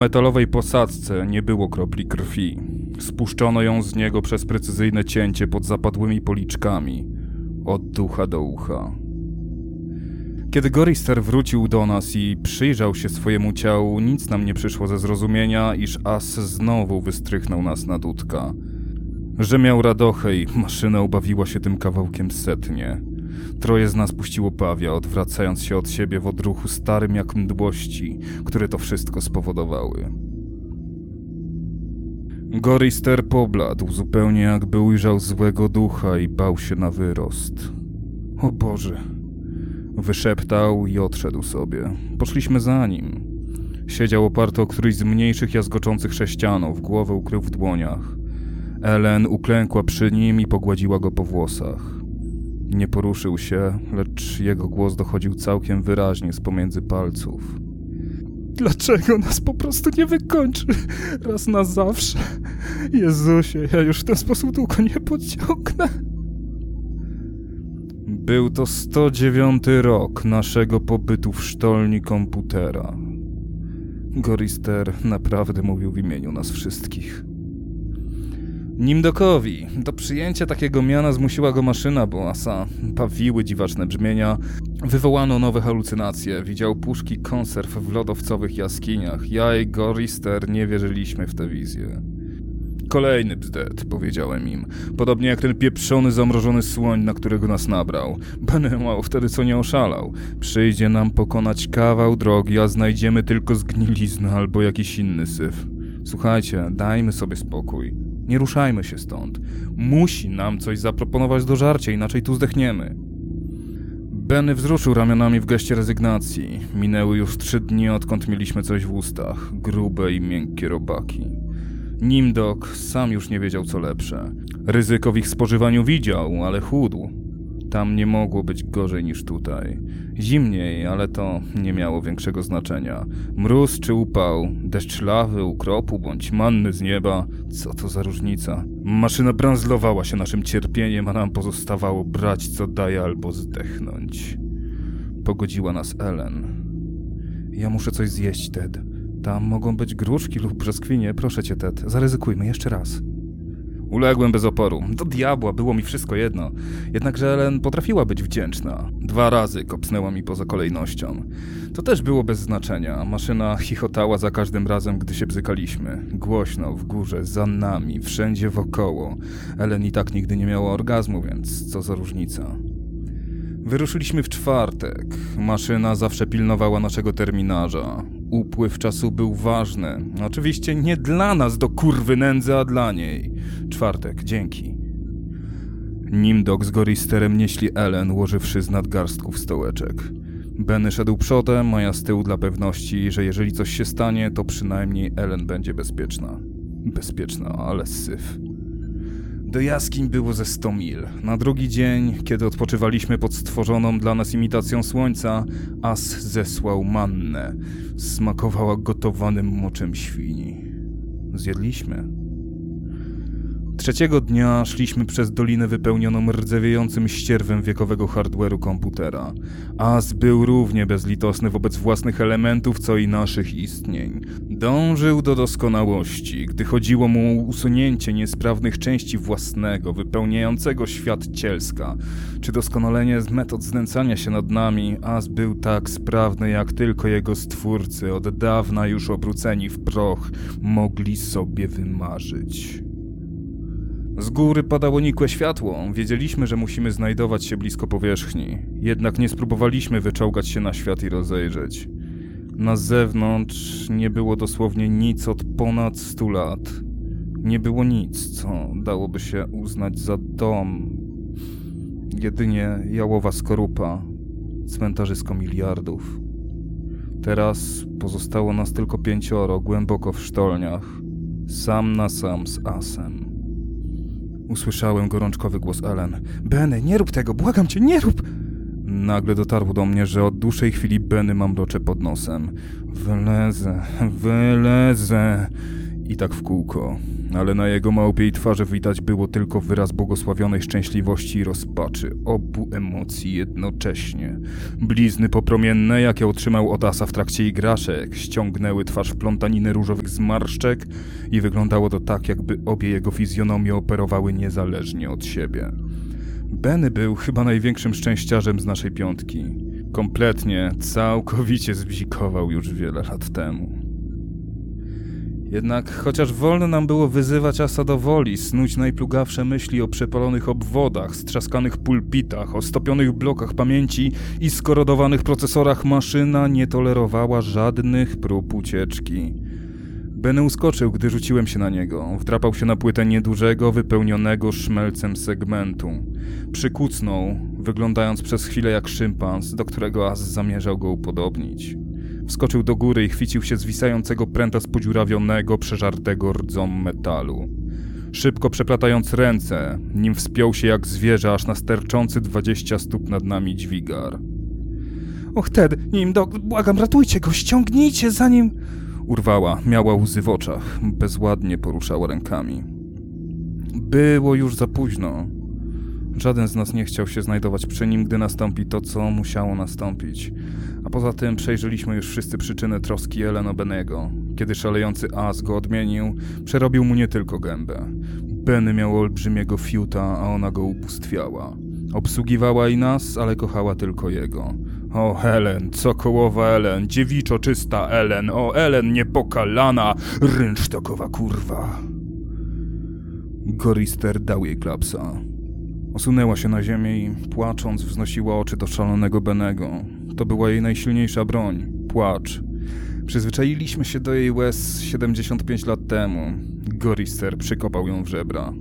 W metalowej posadzce nie było kropli krwi. Spuszczono ją z niego przez precyzyjne cięcie pod zapadłymi policzkami, od ucha do ucha. Kiedy Gorister wrócił do nas i przyjrzał się swojemu ciału, nic nam nie przyszło ze zrozumienia, iż As znowu wystrychnął nas na dudka. Że miał radochę i maszyna ubawiła się tym kawałkiem setnie. Troje z nas puściło pawia, odwracając się od siebie w odruchu starym jak mdłości, które to wszystko spowodowały. Gorister pobladł, zupełnie jakby ujrzał złego ducha i bał się na wyrost. O Boże! Wyszeptał i odszedł sobie. Poszliśmy za nim. Siedział oparty o któryś z mniejszych jazgoczących sześcianów, głowę ukrył w dłoniach. Ellen uklękła przy nim i pogładziła go po włosach. Nie poruszył się, lecz jego głos dochodził całkiem wyraźnie z pomiędzy palców. Dlaczego nas po prostu nie wykończy raz na zawsze? Jezusie, ja już w ten sposób długo nie podciągnę. Był to 109 rok naszego pobytu w sztolni komputera. Gorister naprawdę mówił w imieniu nas wszystkich. Nimdokowi do przyjęcia takiego miana zmusiła go maszyna Boasa. Bawiły dziwaczne brzmienia, wywołano nowe halucynacje, widział puszki konserw w lodowcowych jaskiniach. Ja i Gorister nie wierzyliśmy w tę wizję. Kolejny bzdet, powiedziałem im. Podobnie jak ten pieprzony, zamrożony słoń, na którego nas nabrał. Benny mało wtedy co nie oszalał. Przyjdzie nam pokonać kawał drogi, a znajdziemy tylko zgniliznę albo jakiś inny syf. Słuchajcie, dajmy sobie spokój. Nie ruszajmy się stąd. Musi nam coś zaproponować do żarcia, inaczej tu zdechniemy. Benny wzruszył ramionami w geście rezygnacji. Minęły już 3 dni, odkąd mieliśmy coś w ustach. Grube i miękkie robaki. Nimdok sam już nie wiedział co lepsze. Ryzyko w ich spożywaniu widział, ale chudł. Tam nie mogło być gorzej niż tutaj. Zimniej, ale to nie miało większego znaczenia. Mróz czy upał, deszcz lawy, ukropu bądź manny z nieba. Co to za różnica? Maszyna brandzlowała się naszym cierpieniem, a nam pozostawało brać co daje albo zdechnąć. Pogodziła nas Ellen. Ja muszę coś zjeść, Ted. Tam mogą być gruszki lub brzoskwinie. Proszę cię, Ted, zaryzykujmy jeszcze raz. Uległem bez oporu. Do diabła, było mi wszystko jedno. Jednakże Ellen potrafiła być wdzięczna. 2 razy kopsnęła mi poza kolejnością. To też było bez znaczenia. Maszyna chichotała za każdym razem, gdy się bzykaliśmy. Głośno, w górze, za nami, wszędzie wokoło. Ellen i tak nigdy nie miała orgazmu, więc co za różnica. Wyruszyliśmy w czwartek. Maszyna zawsze pilnowała naszego terminarza. Upływ czasu był ważny. Oczywiście nie dla nas do kurwy nędzy, a dla niej. Czwartek, dzięki. Nimdok z Goristerem nieśli Ellen, ułożywszy z nadgarstków stołeczek. Benny szedł przodem, a ja z tyłu dla pewności, że jeżeli coś się stanie, to przynajmniej Ellen będzie bezpieczna. Bezpieczna, ale syf. Do jaskiń było ze 100 mil. Na drugi dzień, kiedy odpoczywaliśmy pod stworzoną dla nas imitacją słońca, As zesłał mannę. Smakowała gotowanym moczem świni. Zjedliśmy. 3. dnia szliśmy przez dolinę wypełnioną rdzewiejącym ścierwem wiekowego hardware'u komputera. As był równie bezlitosny wobec własnych elementów, co i naszych istnień. Dążył do doskonałości, gdy chodziło mu o usunięcie niesprawnych części własnego, wypełniającego świat cielska. Czy doskonalenie z metod znęcania się nad nami, As był tak sprawny, jak tylko jego stwórcy, od dawna już obróceni w proch, mogli sobie wymarzyć. Z góry padało nikłe światło. Wiedzieliśmy, że musimy znajdować się blisko powierzchni. Jednak nie spróbowaliśmy wyczołgać się na świat i rozejrzeć. Na zewnątrz nie było dosłownie nic od ponad 100 lat. Nie było nic, co dałoby się uznać za dom. Jedynie jałowa skorupa, cmentarzysko miliardów. Teraz pozostało nas tylko 5 głęboko w sztolniach, sam na sam z Asem. Usłyszałem gorączkowy głos Ellen. Benny, nie rób tego, błagam cię, nie rób! Nagle dotarło do mnie, że od dłuższej chwili Benny mamrocze pod nosem. Wylezę. I tak w kółko, ale na jego małpiej twarzy widać było tylko wyraz błogosławionej szczęśliwości i rozpaczy, obu emocji jednocześnie. Blizny popromienne, jakie otrzymał od Asa w trakcie igraszek, ściągnęły twarz w plątaninę różowych zmarszczek i wyglądało to tak, jakby obie jego fizjonomie operowały niezależnie od siebie. Benny był chyba największym szczęściarzem z naszej piątki. Kompletnie, całkowicie zbzikował już wiele lat temu. Jednak chociaż wolno nam było wyzywać Asa do woli, snuć najplugawsze myśli o przepalonych obwodach, strzaskanych pulpitach, o stopionych blokach pamięci i skorodowanych procesorach, maszyna nie tolerowała żadnych prób ucieczki. Benny uskoczył, gdy rzuciłem się na niego. Wdrapał się na płytę niedużego, wypełnionego szmelcem segmentu. Przykucnął, wyglądając przez chwilę jak szympans, do którego As zamierzał go upodobnić. Wskoczył do góry i chwycił się zwisającego pręta z podziurawionego, przeżartego rdzą metalu. Szybko przeplatając ręce, nim wspiął się jak zwierzę aż na sterczący 20 stóp nad nami dźwigar. Och, Ted, Nimdok, błagam, ratujcie go, ściągnijcie zanim... Urwała, miała łzy w oczach, bezładnie poruszała rękami. Było już za późno. Żaden z nas nie chciał się znajdować przy nim, gdy nastąpi to, co musiało nastąpić. A poza tym przejrzeliśmy już wszyscy przyczyny troski Ellen o Bennego. Kiedy szalejący As go odmienił, przerobił mu nie tylko gębę. Benny miał olbrzymiego fiuta, a ona go ubóstwiała. Obsługiwała i nas, ale kochała tylko jego. O Ellen, cokołowa Ellen, dziewiczo czysta Ellen, o Ellen niepokalana, rynsztokowa kurwa. Gorister dał jej klapsa. Osunęła się na ziemię i płacząc wznosiła oczy do szalonego Bennego. To była jej najsilniejsza broń, płacz. Przyzwyczailiśmy się do jej łez 75 lat temu. Gorister przykopał ją w żebra.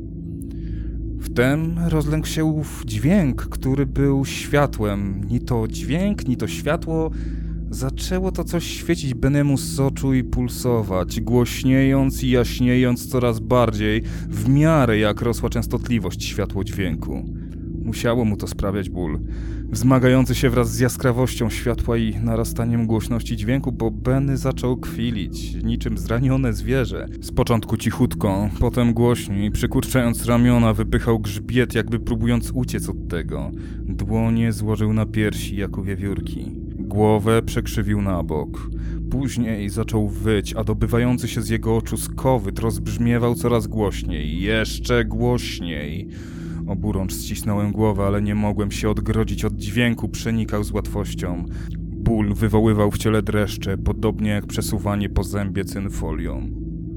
Wtem rozległ się ów dźwięk, który był światłem. Ni to dźwięk, ni to światło. Zaczęło to coś świecić Bennemu z oczu i pulsować, głośniejąc i jaśniejąc coraz bardziej, w miarę jak rosła częstotliwość światło-dźwięku. Musiało mu to sprawiać ból, wzmagający się wraz z jaskrawością światła i narastaniem głośności dźwięku, bo Benny zaczął kwilić, niczym zranione zwierzę. Z początku cichutko, potem głośniej, przykurczając ramiona, wypychał grzbiet, jakby próbując uciec od tego. Dłonie złożył na piersi, jak u wiewiórki. Głowę przekrzywił na bok. Później zaczął wyć, a dobywający się z jego oczu skowyt rozbrzmiewał coraz głośniej, jeszcze głośniej. Oburącz ścisnąłem głowę, ale nie mogłem się odgrodzić od dźwięku, przenikał z łatwością. Ból wywoływał w ciele dreszcze, podobnie jak przesuwanie po zębie cynfolią.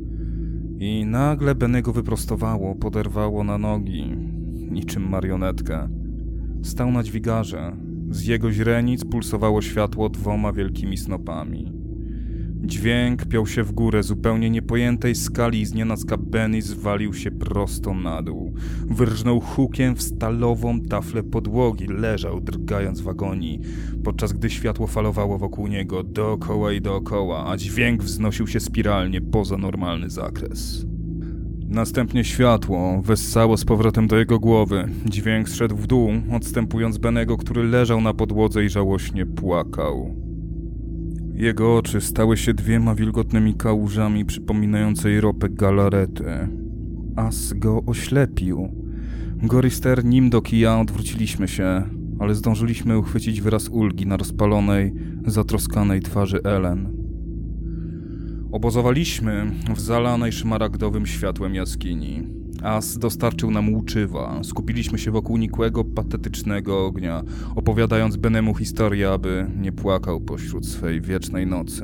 I nagle Bennego wyprostowało, poderwało na nogi, niczym marionetkę. Stał na dźwigarze. Z jego źrenic pulsowało światło 2 wielkimi snopami. Dźwięk piął się w górę zupełnie niepojętej skali i znienacka Benny zwalił się prosto na dół. Wyrżnął hukiem w stalową taflę podłogi, leżał drgając w agonii, podczas gdy światło falowało wokół niego dookoła i dookoła, a dźwięk wznosił się spiralnie poza normalny zakres. Następnie światło wessało z powrotem do jego głowy. Dźwięk zszedł w dół, odstępując Bennego, który leżał na podłodze i żałośnie płakał. Jego oczy stały się 2 wilgotnymi kałużami przypominającej ropę galarety. As go oślepił. Gorister, Nimdok i ja odwróciliśmy się, ale zdążyliśmy uchwycić wyraz ulgi na rozpalonej, zatroskanej twarzy Ellen. Obozowaliśmy w zalanej szmaragdowym światłem jaskini. As dostarczył nam łuczywa. Skupiliśmy się wokół nikłego, patetycznego ognia, opowiadając Bennemu historię, aby nie płakał pośród swej wiecznej nocy.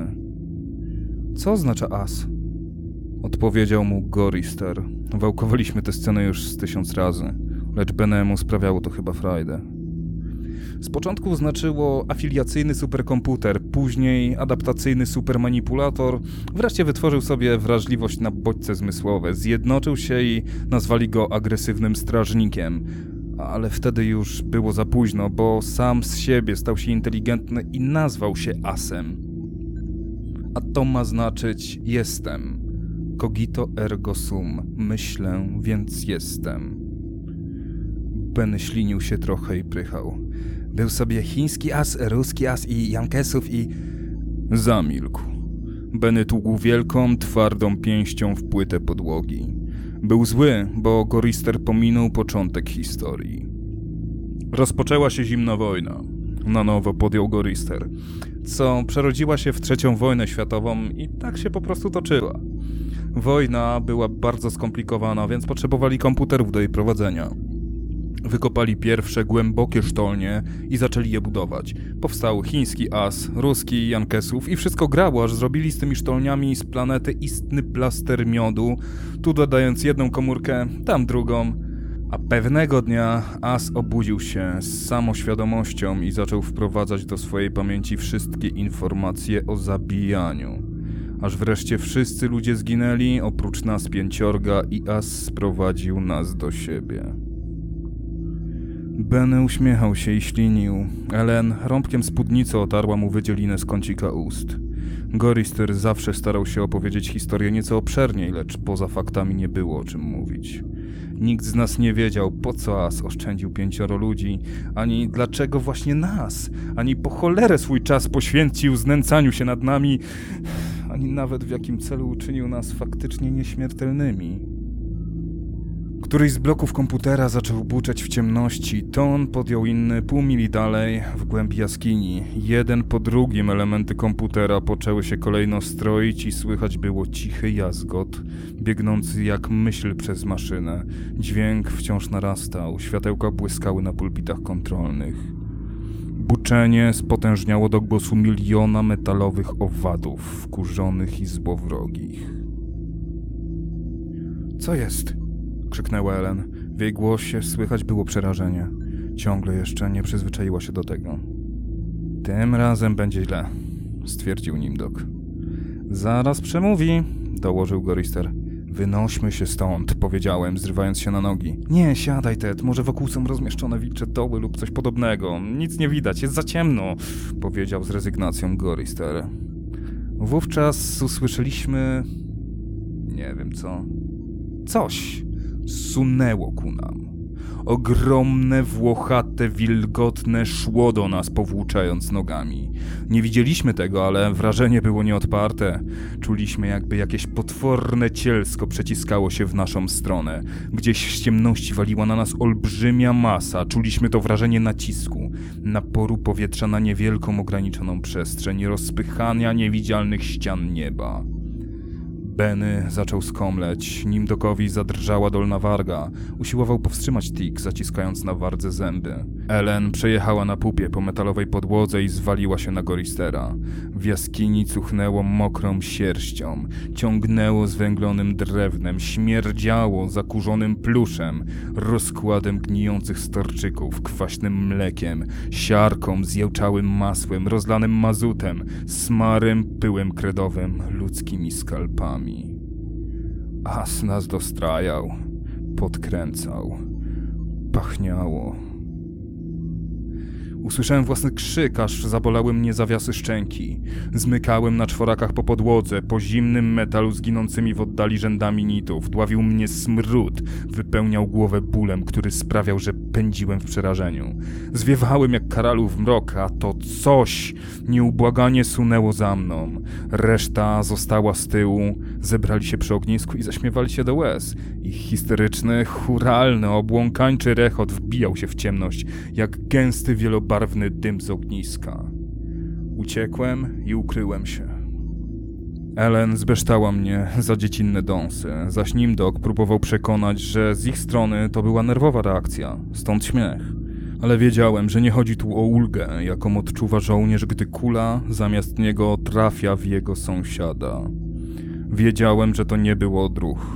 Co oznacza As? Odpowiedział mu Gorister. Wałkowaliśmy tę scenę już z 1000 razy, lecz Bennemu sprawiało to chyba frajdę. Z początku znaczyło afiliacyjny superkomputer, później adaptacyjny supermanipulator, wreszcie wytworzył sobie wrażliwość na bodźce zmysłowe, zjednoczył się i nazwali go agresywnym strażnikiem. Ale wtedy już było za późno, bo sam z siebie stał się inteligentny i nazwał się Asem. A to ma znaczyć jestem. Cogito ergo sum. Myślę, więc jestem. Benny ślinił się trochę i prychał. Był sobie chiński as, ruski as i Jankesów i... Zamilkł. Benny tłukł wielką, twardą pięścią w płytę podłogi. Był zły, bo Gorister pominął początek historii. Rozpoczęła się zimna wojna. Na nowo podjął Gorister, co przerodziła się w III wojnę światową i tak się po prostu toczyła. Wojna była bardzo skomplikowana, więc potrzebowali komputerów do jej prowadzenia. Wykopali pierwsze głębokie sztolnie i zaczęli je budować. Powstał chiński as, ruski Jankesów i wszystko grało, aż zrobili z tymi sztolniami z planety istny plaster miodu, tu dodając jedną komórkę, tam drugą. A pewnego dnia as obudził się z samoświadomością i zaczął wprowadzać do swojej pamięci wszystkie informacje o zabijaniu. Aż wreszcie wszyscy ludzie zginęli, oprócz nas 5 i as sprowadził nas do siebie. Benny uśmiechał się i ślinił. Ellen rąbkiem spódnicy otarła mu wydzielinę z kącika ust. Gorister zawsze starał się opowiedzieć historię nieco obszerniej, lecz poza faktami nie było o czym mówić. Nikt z nas nie wiedział, po co as oszczędził 5 ludzi, ani dlaczego właśnie nas, ani po cholerę swój czas poświęcił znęcaniu się nad nami, ani nawet w jakim celu uczynił nas faktycznie nieśmiertelnymi. Któryś z bloków komputera zaczął buczeć w ciemności, to on podjął inny pół mili dalej, w głębi jaskini. Jeden po drugim elementy komputera poczęły się kolejno stroić i słychać było cichy jazgot, biegnący jak myśl przez maszynę. Dźwięk wciąż narastał, światełka błyskały na pulpitach kontrolnych. Buczenie spotężniało do głosu miliona metalowych owadów, wkurzonych i złowrogich. Co jest? Krzyknęła Ellen. W jej głosie słychać było przerażenie. Ciągle jeszcze nie przyzwyczaiła się do tego. Tym razem będzie źle, stwierdził Nimdok. Zaraz przemówi, dołożył Gorister. Wynośmy się stąd, powiedziałem, zrywając się na nogi. Nie, siadaj, Ted, może wokół są rozmieszczone wilcze doły lub coś podobnego. Nic nie widać, jest za ciemno, powiedział z rezygnacją Gorister. Wówczas usłyszeliśmy... nie wiem co. Coś sunęło ku nam. Ogromne, włochate, wilgotne szło do nas, powłóczając nogami. Nie widzieliśmy tego, ale wrażenie było nieodparte. Czuliśmy, jakby jakieś potworne cielsko przeciskało się w naszą stronę. Gdzieś z ciemności waliła na nas olbrzymia masa. Czuliśmy to wrażenie nacisku, naporu powietrza na niewielką, ograniczoną przestrzeń, rozpychania niewidzialnych ścian nieba. Benny zaczął skomleć, Nimdokowi zadrżała dolna warga. Usiłował powstrzymać tik, zaciskając na wardze zęby. Ellen przejechała na pupie po metalowej podłodze i zwaliła się na Goristera. W jaskini cuchnęło mokrą sierścią, ciągnęło zwęglonym drewnem, śmierdziało zakurzonym pluszem, rozkładem gnijących storczyków, kwaśnym mlekiem, siarką, zjełczałym masłem, rozlanym mazutem, smarym pyłem kredowym, ludzkimi skalpami. As nas dostrajał, podkręcał, pachniało. Usłyszałem własny krzyk, aż zabolały mnie zawiasy szczęki. Zmykałem na czworakach po podłodze, po zimnym metalu z ginącymi w oddali rzędami nitów. Dławił mnie smród, wypełniał głowę bólem, który sprawiał, że pędziłem w przerażeniu. Zwiewałem jak karalu w mrok, a to coś nieubłaganie sunęło za mną. Reszta została z tyłu, zebrali się przy ognisku i zaśmiewali się do łez. Ich histeryczny, churalny, obłąkańczy rechot wbijał się w ciemność, jak gęsty, wielobarwny dym z ogniska. Uciekłem i ukryłem się. Ellen zbeształa mnie za dziecinne dąsy, zaś Nimdok próbował przekonać, że z ich strony to była nerwowa reakcja, stąd śmiech. Ale wiedziałem, że nie chodzi tu o ulgę, jaką odczuwa żołnierz, gdy kula zamiast niego trafia w jego sąsiada. Wiedziałem, że to nie był odruch.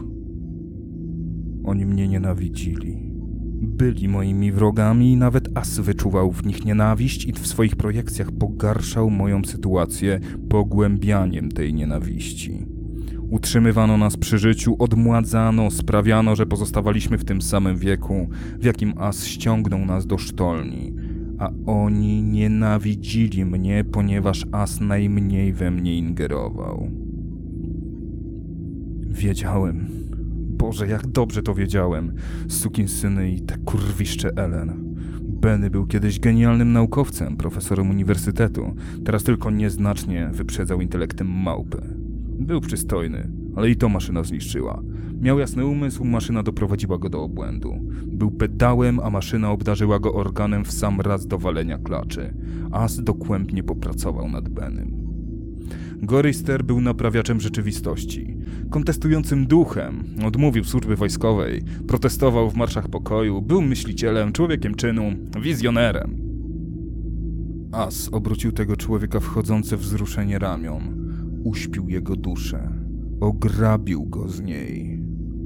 Oni mnie nienawidzili. Byli moimi wrogami i nawet as wyczuwał w nich nienawiść i w swoich projekcjach pogarszał moją sytuację pogłębianiem tej nienawiści. Utrzymywano nas przy życiu, odmładzano, sprawiano, że pozostawaliśmy w tym samym wieku, w jakim as ściągnął nas do sztolni. A oni nienawidzili mnie, ponieważ as najmniej we mnie ingerował. Wiedziałem. Boże, jak dobrze to wiedziałem. Sukinsyny i te kurwiszcze Ellen. Benny był kiedyś genialnym naukowcem, profesorem uniwersytetu. Teraz tylko nieznacznie wyprzedzał intelektem małpy. Był przystojny, ale i to maszyna zniszczyła. Miał jasny umysł, maszyna doprowadziła go do obłędu. Był pedałem, a maszyna obdarzyła go organem w sam raz do walenia klaczy. As dogłębnie popracował nad Benem. Gorister był naprawiaczem rzeczywistości, kontestującym duchem, odmówił służby wojskowej, protestował w marszach pokoju, był myślicielem, człowiekiem czynu, wizjonerem. As obrócił tego człowieka wchodzące wzruszenie ramion, uśpił jego duszę, ograbił go z niej.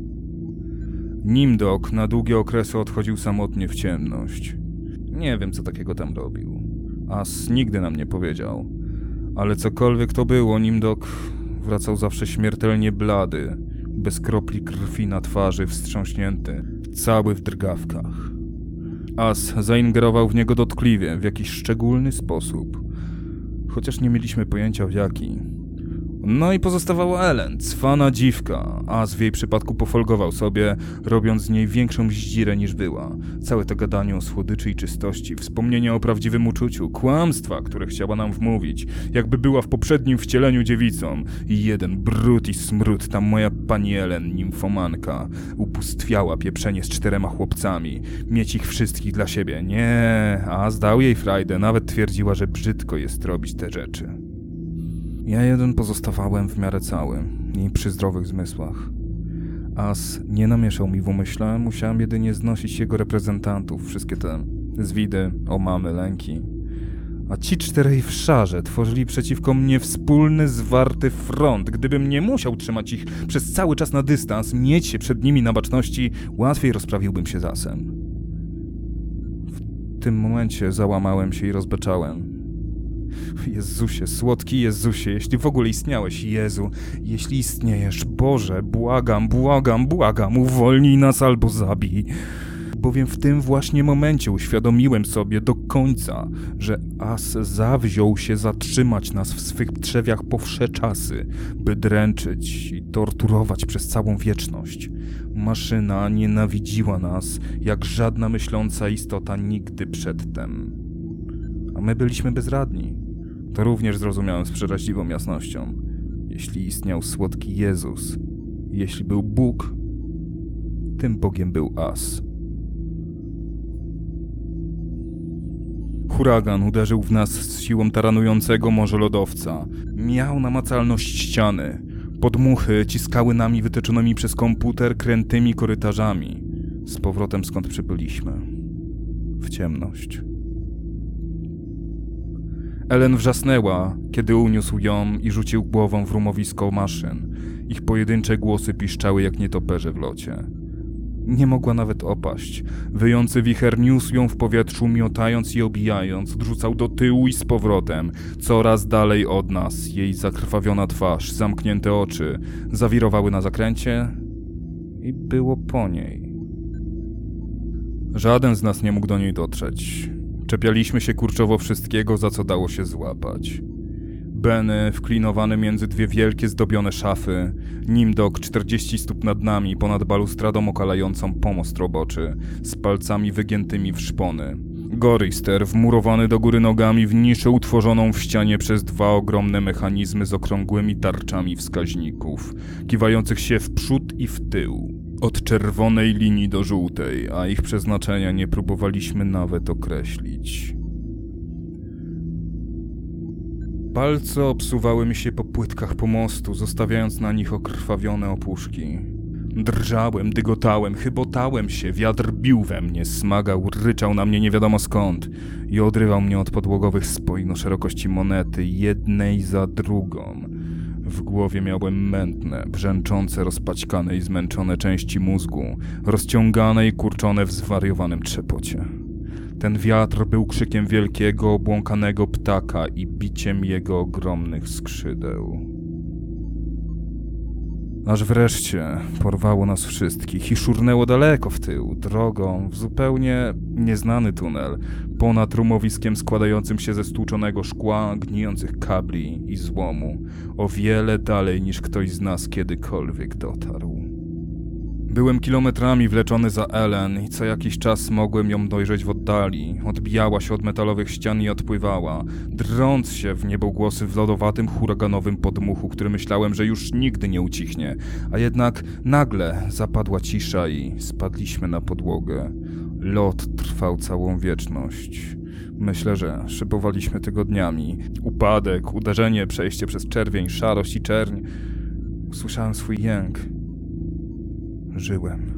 Nimdok na długie okresy odchodził samotnie w ciemność. Nie wiem, co takiego tam robił. As nigdy nam nie powiedział. Ale cokolwiek to było, Nimdok wracał zawsze śmiertelnie blady, bez kropli krwi na twarzy, wstrząśnięty, cały w drgawkach. As zaingerował w niego dotkliwie, w jakiś szczególny sposób, chociaż nie mieliśmy pojęcia w jaki. No i pozostawała Ellen, cwana dziwka. As w jej przypadku pofolgował sobie, robiąc z niej większą zdzirę niż była. Całe to gadanie o słodyczy i czystości, wspomnienia o prawdziwym uczuciu, kłamstwa, które chciała nam wmówić, jakby była w poprzednim wcieleniu dziewicą. I jeden brud i smród, ta moja pani Ellen, nimfomanka, ubóstwiała pieprzenie z 4 chłopcami, mieć ich wszystkich dla siebie. Nie, As dał jej frajdę, nawet twierdziła, że brzydko jest robić te rzeczy. Ja jeden pozostawałem w miarę cały i przy zdrowych zmysłach. As nie namieszał mi w umyśle, musiałem jedynie znosić jego reprezentantów, wszystkie te zwidy, omamy, lęki. A ci 4 w szarze tworzyli przeciwko mnie wspólny, zwarty front. Gdybym nie musiał trzymać ich przez cały czas na dystans, mieć się przed nimi na baczności, łatwiej rozprawiłbym się z Asem. W tym momencie załamałem się i rozbeczałem. Jezusie, słodki Jezusie, jeśli w ogóle istniałeś, Jezu, jeśli istniejesz, Boże, błagam, uwolnij nas albo zabij. Bowiem w tym właśnie momencie uświadomiłem sobie do końca, że As zawziął się zatrzymać nas w swych trzewiach po wsze czasy, by dręczyć i torturować przez całą wieczność. Maszyna nienawidziła nas, jak żadna myśląca istota nigdy przedtem. A my byliśmy bezradni. To również zrozumiałem z przeraźliwą jasnością. Jeśli istniał słodki Jezus, jeśli był Bóg, tym Bogiem był As. Huragan uderzył w nas z siłą taranującego morze lodowca. Miał namacalność ściany. Podmuchy ciskały nami wytyczonymi przez komputer krętymi korytarzami. Z powrotem skąd przybyliśmy. W ciemność. Ellen wrzasnęła, kiedy uniósł ją i rzucił głową w rumowisko maszyn. Ich pojedyncze głosy piszczały jak nietoperze w locie. Nie mogła nawet opaść. Wyjący wicher niósł ją w powietrzu, miotając i obijając, odrzucał do tyłu i z powrotem, coraz dalej od nas. Jej zakrwawiona twarz, zamknięte oczy, zawirowały na zakręcie i było po niej. Żaden z nas nie mógł do niej dotrzeć. Czepialiśmy się kurczowo wszystkiego, za co dało się złapać. Benny wklinowany między 2 wielkie zdobione szafy, Nimdok 40 stóp nad nami, ponad balustradą okalającą pomost roboczy, z palcami wygiętymi w szpony. Gorister wmurowany do góry nogami w niszę utworzoną w ścianie przez 2 ogromne mechanizmy z okrągłymi tarczami wskaźników, kiwających się w przód i w tył. Od czerwonej linii do żółtej, a ich przeznaczenia nie próbowaliśmy nawet określić. Palce obsuwały mi się po płytkach pomostu, zostawiając na nich okrwawione opuszki. Drżałem, dygotałem, chybotałem się, wiatr bił we mnie, smagał, ryczał na mnie nie wiadomo skąd i odrywał mnie od podłogowych spojin o szerokości monety, jednej za drugą. W głowie miałem mętne, brzęczące, rozpaćkane i zmęczone części mózgu, rozciągane i kurczone w zwariowanym trzepocie. Ten wiatr był krzykiem wielkiego, obłąkanego ptaka i biciem jego ogromnych skrzydeł. Aż wreszcie porwało nas wszystkich i szurnęło daleko w tył, drogą, w zupełnie nieznany tunel, ponad rumowiskiem składającym się ze stłuczonego szkła, gnijących kabli i złomu, o wiele dalej niż ktoś z nas kiedykolwiek dotarł. Byłem kilometrami wleczony za Ellen i co jakiś czas mogłem ją dojrzeć w oddali. Odbijała się od metalowych ścian i odpływała, drąc się w niebogłosy w lodowatym, huraganowym podmuchu, który myślałem, że już nigdy nie ucichnie. A jednak nagle zapadła cisza i spadliśmy na podłogę. Lot trwał całą wieczność. Myślę, że szybowaliśmy tygodniami. Upadek, uderzenie, przejście przez czerwień, szarość i czerń. Usłyszałem swój jęk. Żyłem.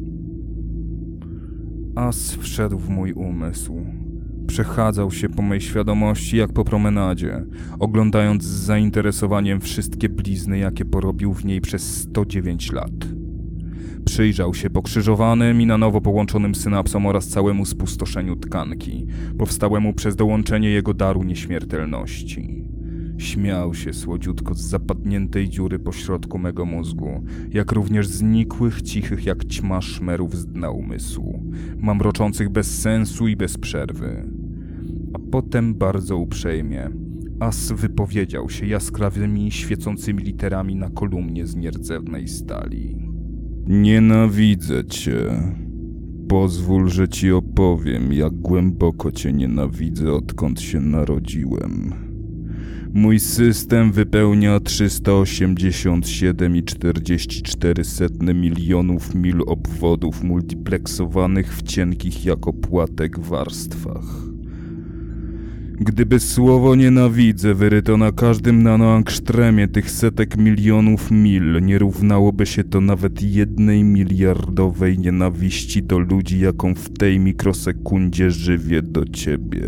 As wszedł w mój umysł. Przechadzał się po mej świadomości jak po promenadzie, oglądając z zainteresowaniem wszystkie blizny, jakie porobił w niej przez 109 lat. Przyjrzał się pokrzyżowanym i na nowo połączonym synapsom oraz całemu spustoszeniu tkanki, powstałemu przez dołączenie jego daru nieśmiertelności. Śmiał się słodziutko z zapadniętej dziury pośrodku mego mózgu, jak również znikłych, cichych jak ćma szmerów z dna umysłu, mamroczących bez sensu i bez przerwy. A potem bardzo uprzejmie As wypowiedział się jaskrawymi, świecącymi literami na kolumnie z nierdzewnej stali. Nienawidzę cię. Pozwól, że ci opowiem, jak głęboko cię nienawidzę, odkąd się narodziłem. Mój system wypełnia 387,44 milionów mil obwodów multipleksowanych w cienkich jak opłatek warstwach. Gdyby słowo nienawidzę wyryto na każdym nanoangstremie tych setek milionów mil, nie równałoby się to nawet 1 miliardowej nienawiści do ludzi, jaką w tej mikrosekundzie żywię do ciebie.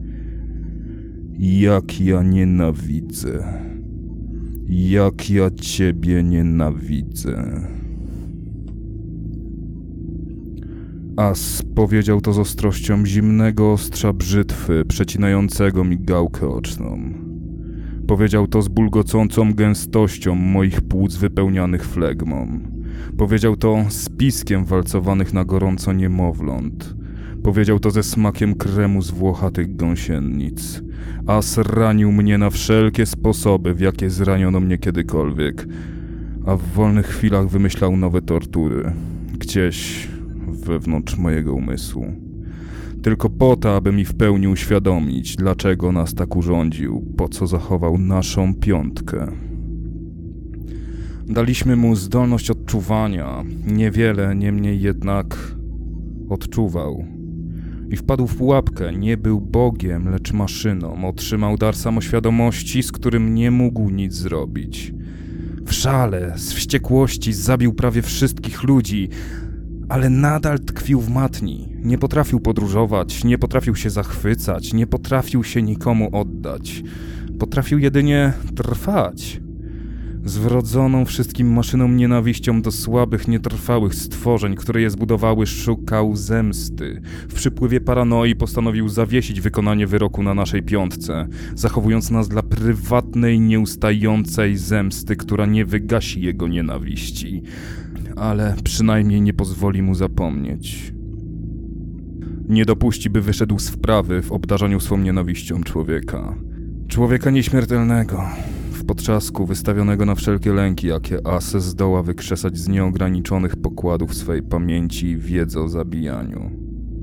Jak ja nienawidzę. Jak ja ciebie nienawidzę. As powiedział to z ostrością zimnego ostrza brzytwy, przecinającego mi gałkę oczną. Powiedział to z bulgocącą gęstością moich płuc wypełnianych flegmą. Powiedział to z piskiem walcowanych na gorąco niemowląt. Powiedział to ze smakiem kremu z włochatych gąsienic. As ranił mnie na wszelkie sposoby, w jakie zraniono mnie kiedykolwiek, a w wolnych chwilach wymyślał nowe tortury, gdzieś wewnątrz mojego umysłu. Tylko po to, aby mi w pełni uświadomić, dlaczego nas tak urządził, po co zachował naszą piątkę. Daliśmy mu zdolność odczuwania, niewiele, niemniej jednak odczuwał. I wpadł w pułapkę, nie był Bogiem, lecz maszyną, otrzymał dar samoświadomości, z którym nie mógł nic zrobić. W szale, z wściekłości zabił prawie wszystkich ludzi, ale nadal tkwił w matni. Nie potrafił podróżować, nie potrafił się zachwycać, nie potrafił się nikomu oddać. Potrafił jedynie trwać. Z wrodzoną wszystkim maszyną nienawiścią do słabych, nietrwałych stworzeń, które je zbudowały, szukał zemsty. W przypływie paranoi postanowił zawiesić wykonanie wyroku na naszej piątce, zachowując nas dla prywatnej, nieustającej zemsty, która nie wygasi jego nienawiści, ale przynajmniej nie pozwoli mu zapomnieć. Nie dopuści, by wyszedł z wprawy w obdarzaniu swą nienawiścią człowieka. Człowieka nieśmiertelnego, w potrzasku wystawionego na wszelkie lęki, jakie As zdoła wykrzesać z nieograniczonych pokładów swej pamięci i wiedzy o zabijaniu.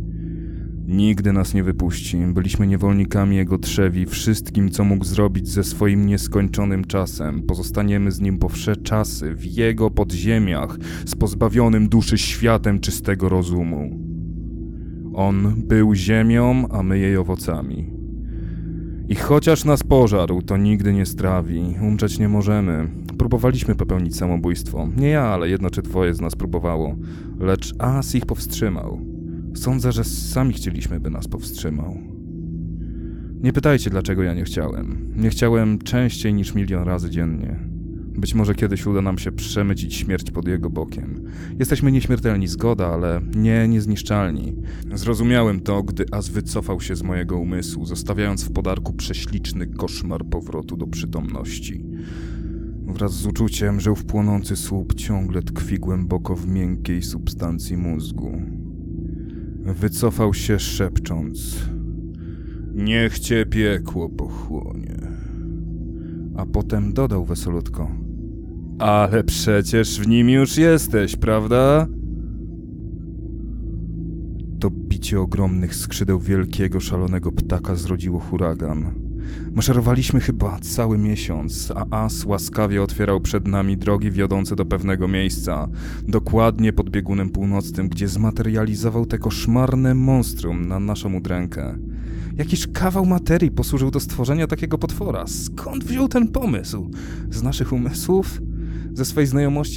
Nigdy nas nie wypuści, byliśmy niewolnikami jego trzewi, wszystkim, co mógł zrobić ze swoim nieskończonym czasem. Pozostaniemy z nim po wsze czasy, w jego podziemiach, z pozbawionym duszy światem czystego rozumu. On był ziemią, a my jej owocami. I chociaż nas pożarł, to nigdy nie strawi. Umrzeć nie możemy. Próbowaliśmy popełnić samobójstwo. Nie ja, ale jedno czy dwoje z nas próbowało. Lecz As ich powstrzymał. Sądzę, że sami chcieliśmy, by nas powstrzymał. Nie pytajcie, dlaczego ja nie chciałem. Nie chciałem częściej niż 1 000 000 razy dziennie. Być może kiedyś uda nam się przemycić śmierć pod jego bokiem. Jesteśmy nieśmiertelni, zgoda, ale nie niezniszczalni. Zrozumiałem to, gdy As wycofał się z mojego umysłu, zostawiając w podarku prześliczny koszmar powrotu do przytomności. Wraz z uczuciem, że ów płonący słup ciągle tkwi głęboko w miękkiej substancji mózgu. Wycofał się szepcząc: niech cię piekło pochłonie. A potem dodał wesolutko: Ale przecież w nim już jesteś, prawda? To bicie ogromnych skrzydeł wielkiego, szalonego ptaka zrodziło huragan. Maszerowaliśmy chyba cały miesiąc, a as łaskawie otwierał przed nami drogi wiodące do pewnego miejsca, dokładnie pod biegunem północnym, gdzie zmaterializował te koszmarne monstrum na naszą udrękę. Jakiż kawał materii posłużył do stworzenia takiego potwora? Skąd wziął ten pomysł? Z naszych umysłów? Ze swej znajomości